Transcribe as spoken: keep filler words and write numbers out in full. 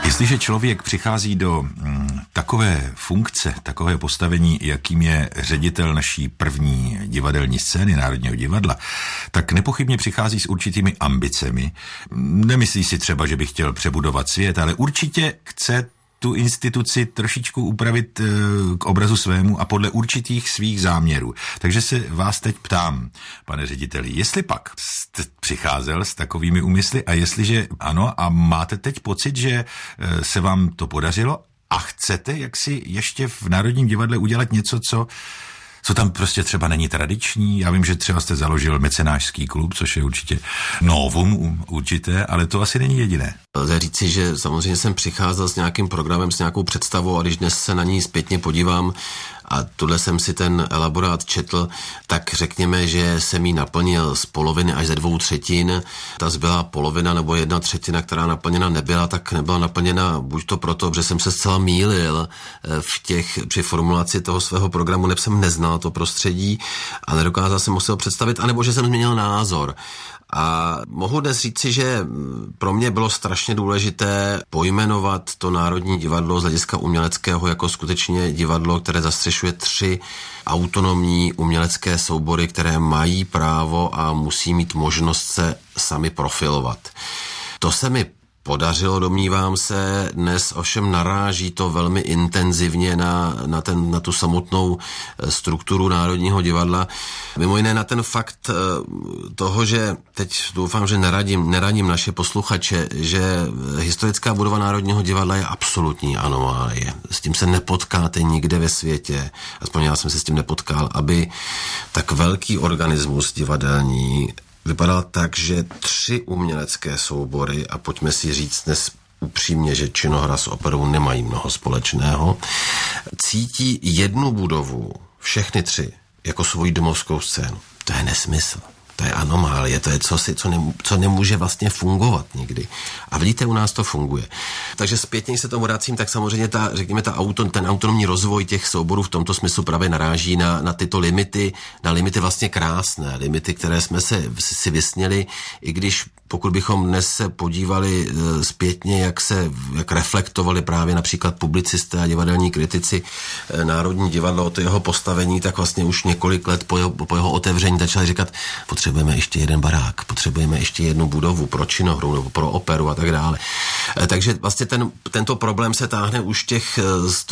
Jestliže člověk přichází do mm, takové funkce, takové postavení, jakým je ředitel naší první divadelní scény Národního divadla, tak nepochybně přichází s určitými ambicemi. Nemyslí si třeba, že by chtěl přebudovat svět, ale určitě chce tu instituci trošičku upravit e, k obrazu svému a podle určitých svých záměrů. Takže se vás teď ptám, pane řediteli, jestli pak jste přicházel s takovými úmysly a jestliže ano a máte teď pocit, že e, se vám to podařilo a chcete jaksi ještě v Národním divadle udělat něco, co co tam prostě třeba není tradiční. Já vím, že třeba jste založil mecenášský klub, což je určitě novum určité, ale to asi není jediné. Lze říci, že samozřejmě jsem přicházel s nějakým programem, s nějakou představou a když dnes se na ní zpětně podívám a tuhle jsem si ten elaborát četl, tak řekněme, že jsem ji naplnil z poloviny až ze dvou třetin. Ta zbylá polovina nebo jedna třetina, která naplněna nebyla, tak nebyla naplněna buď to proto, že jsem se zcela mýlil v těch, při formulaci toho svého programu, nebo jsem neznal to prostředí a nedokázal jsem ho představit, anebo že jsem změnil názor. A mohu dnes říci, že pro mě bylo strašně důležité pojmenovat to Národní divadlo z hlediska uměleckého jako skutečně divadlo, které zastřešuje tři autonomní umělecké soubory, které mají právo a musí mít možnost se sami profilovat. To se mi podařilo, domnívám se, dnes ovšem naráží to velmi intenzivně na, na, ten, na tu samotnou strukturu Národního divadla. Mimo jiné na ten fakt toho, že teď doufám, že neradím, neradím naše posluchače, že historická budova Národního divadla je absolutní anomálie. S tím se nepotkáte nikde ve světě, aspoň já jsem se s tím nepotkal, aby tak velký organismus divadelní vypadal tak, že tři umělecké soubory, a pojďme si říct dnes upřímně, že činohra s operou nemají mnoho společného, cítí jednu budovu, všechny tři, jako svoji domovskou scénu. To je nesmysl. To je anomálie, to je cosi, co, ne, co nemůže vlastně fungovat nikdy. A vidíte, u nás to funguje. Takže zpětně se tomu vracím, tak samozřejmě ta, řekněme, ta auto, ten autonomní rozvoj těch souborů v tomto smyslu právě naráží na, na tyto limity, na limity vlastně krásné, limity, které jsme se si vysněli, i když pokud bychom dnes se podívali e, zpětně, jak se, jak reflektovali právě například publicisté a divadelní kritici e, Národní divadlo o to jeho postavení, tak vlastně už několik let po jeho, po jeho otevření začali říkat, potřebujeme ještě jeden barák, potřebujeme ještě jednu budovu pro činohru nebo pro operu a tak dále. E, takže vlastně ten, tento problém se táhne už těch